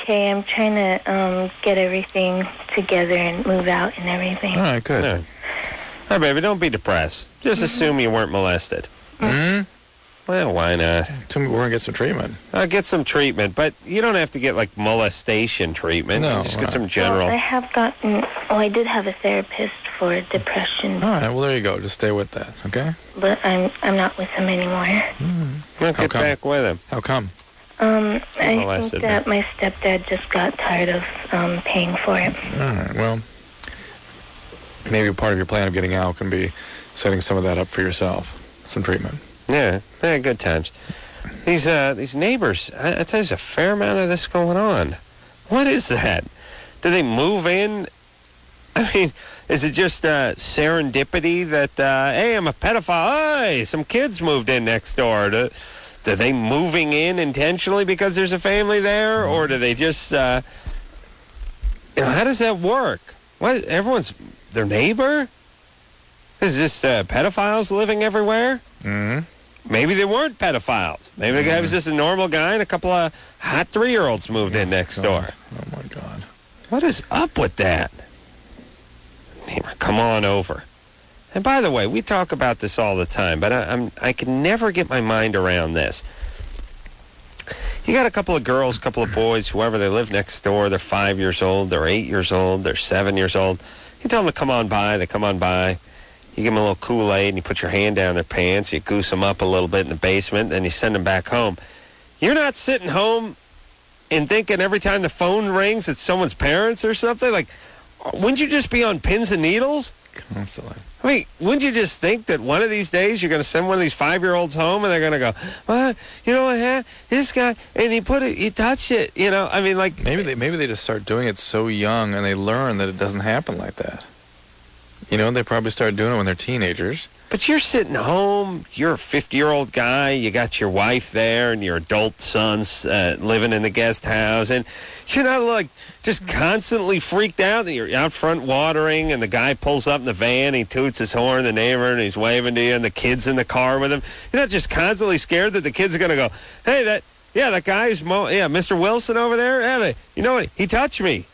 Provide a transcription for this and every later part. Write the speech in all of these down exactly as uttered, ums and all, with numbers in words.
okay. I'm trying to um, get everything together and move out and everything. All right, good. All right, All right baby, don't be depressed. Just mm-hmm. assume you weren't molested. Hmm? Well, why not? Tell me we're going to get some treatment. Uh, get some treatment, but you don't have to get, like, molestation treatment. No. Just get Right. some general. Well, I have gotten... Oh, I did have a therapist for depression. All right, well, there you go. Just stay with that, okay? But I'm I'm not with him anymore. Mm. Well, get come? back with him. How come? Um, I molested think that my stepdad just got tired of um, paying for it. All right, well, maybe part of your plan of getting out can be setting some of that up for yourself. Some treatment. Yeah, yeah, good times. These uh, these neighbors, I, I tell you, there's a fair amount of this going on. What is that? Do they move in? I mean, is it just uh, serendipity that, uh, hey, I'm a pedophile. Hey, some kids moved in next door. Do, do they moving in intentionally because there's a family there? Or do they just, uh, you know, how does that work? What, everyone's their neighbor? Is this uh, pedophiles living everywhere? Mm-hmm. Maybe they weren't pedophiles. Maybe the guy was just a normal guy and a couple of hot three-year-olds moved in next door. Oh, my God. What is up with that? Neighbor, come on over. And by the way, we talk about this all the time, but I, I'm, I can never get my mind around this. You got a couple of girls, a couple of boys, whoever, they live next door. They're five years old. They're eight years old. They're seven years old. You tell them to come on by. They come on by. You give them a little Kool-Aid, and you put your hand down their pants. You goose them up a little bit in the basement, then you send them back home. You're not sitting home and thinking every time the phone rings it's someone's parents or something? Like, wouldn't you just be on pins and needles? Constantly. I mean, wouldn't you just think that one of these days you're going to send one of these five-year-olds home and they're going to go, well, you know what, huh? This guy, and he put it, he touched it, you know? I mean, like... Maybe they, maybe they just start doing it so young and they learn that it doesn't happen like that. You know, they probably start doing it when they're teenagers. But you're sitting home, you're a fifty-year-old guy, you got your wife there and your adult sons uh, living in the guest house, and you're not, like, just constantly freaked out that you're out front watering and the guy pulls up in the van, he toots his horn, the neighbor, and he's waving to you, and the kid's in the car with him. You're not just constantly scared that the kids are going to go, hey, that, yeah, that guy's, mo- yeah, Mister Wilson over there, yeah, they, you know what, he touched me.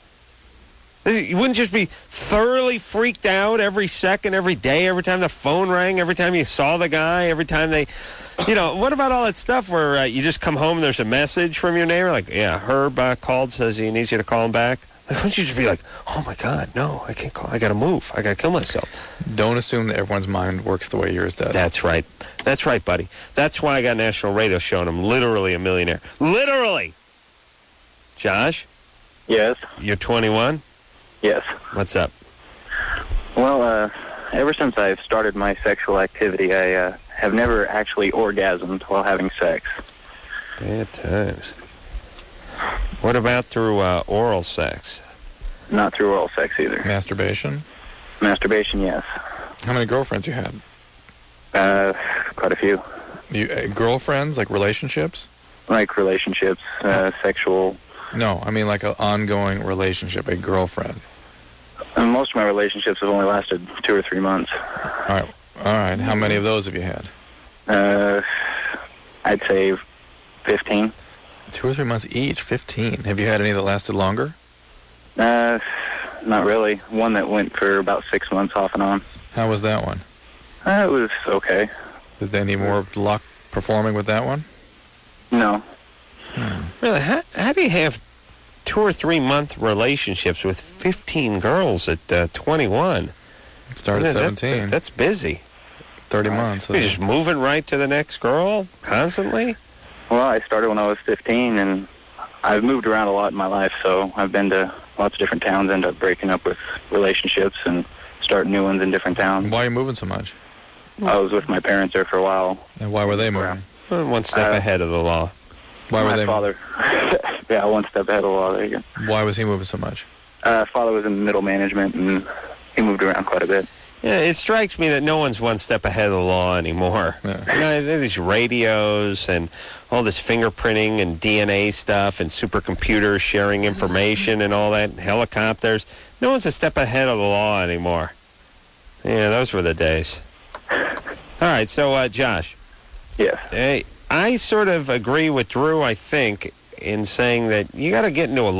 You wouldn't just be thoroughly freaked out every second, every day, every time the phone rang, every time you saw the guy, every time they, you know, what about all that stuff where uh, you just come home and there's a message from your neighbor? Like, yeah, Herb uh, called, says he needs you to call him back. Like, wouldn't you just be like, oh, my God, no, I can't call. I got to move. I got to kill myself. Don't assume that everyone's mind works the way yours does. That's right. That's right, buddy. That's why I got a national radio show and I'm literally a millionaire. Literally. Josh? Yes. You're twenty-one? Yes. What's up? Well, uh, ever since I've started my sexual activity, I uh, have never actually orgasmed while having sex. Bad times. What about through uh, oral sex? Not through oral sex either. Masturbation? Masturbation, yes. How many girlfriends you had? Uh, quite a few. You uh, girlfriends, like relationships? Like relationships, uh, sexual... No, I mean like an ongoing relationship, a girlfriend. And most of my relationships have only lasted two or three months. All right. All right. How many of those have you had? Uh, I'd say fifteen. Two or three months each, fifteen. Have you had any that lasted longer? Uh, not really. One that went for about six months off and on. How was that one? Uh, it was okay. Did they need more luck performing with that one? No. Hmm. Really? How, how do you have two or three month relationships with fifteen girls at uh, twenty-one? Started at seventeen. That, that, that's busy. thirty months. You're just moving right to the next girl constantly? Well, I started when I was fifteen, and I've moved around a lot in my life, so I've been to lots of different towns, ended up breaking up with relationships and starting new ones in different towns. Why are you moving so much? I was with my parents there for a while. And why were they moving? Well, one step uh, ahead of the law. Why my were they? father. Yeah, one step ahead of the law. There you go. Why was he moving so much? Uh, father was in middle management, and he moved around quite a bit. Yeah, it strikes me that no one's one step ahead of the law anymore. Yeah. You know, there are these radios and all this fingerprinting and D N A stuff and supercomputers sharing information and all that, and helicopters. No one's a step ahead of the law anymore. Yeah, those were the days. All right, so, uh, Josh. Yes. Hey, I sort of agree with Drew, I think, in saying that you got to get into a